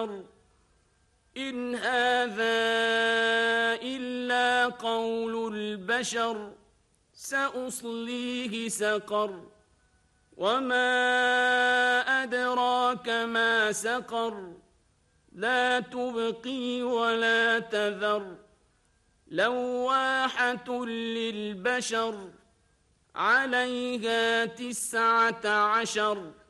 وَوَتَرَ إِنْ هَذَا إِلَّا قَوْلُ الْبَشَرِ سَأُصْلِيهِ سَقَرَ وَمَا أَدْرَاكَ مَا سَقَرُ لَا تُبْقِي وَلَا تَذَرُ لَوَّاحَةٌ لِلْبَشَرِ عَلَيْهَا 19